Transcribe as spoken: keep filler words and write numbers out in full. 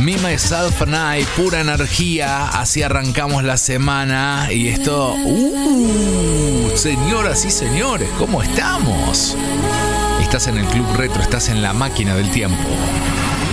Me, Myself and I, pura energía. Así arrancamos la semana. Y esto... Uh, señoras y señores, ¿cómo estamos? Estás en el Club Retro, estás en la máquina del tiempo.